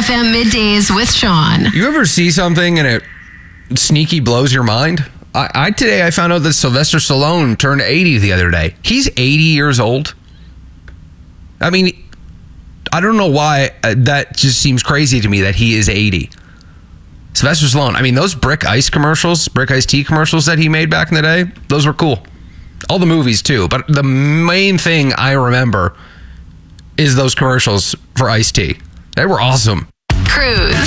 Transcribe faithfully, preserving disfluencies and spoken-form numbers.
F M Middays with Sean. You ever see something and it sneaky blows your mind? I, I today I found out that Sylvester Stallone turned eighty the other day. He's eighty years old. I mean, I don't know why uh, that just seems crazy to me that he is eighty. Sylvester Stallone. I mean, those Brick Ice commercials, Brick Ice Tea commercials that he made back in the day, those were cool. All the movies too, but the main thing I remember is those commercials for iced tea. They were awesome. Cruise.